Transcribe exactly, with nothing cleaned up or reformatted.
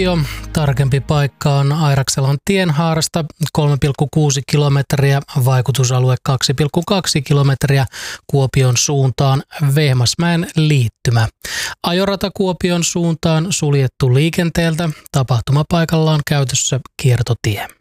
Jo tarkempi paikka on Airakselon tienhaarasta kolme pilkku kuusi kilometriä, vaikutusalue kaksi pilkku kaksi kilometriä Kuopion suuntaan Vehmasmäen liittymä. Ajorata Kuopion suuntaan suljettu liikenteeltä, tapahtumapaikalla on käytössä kiertotie.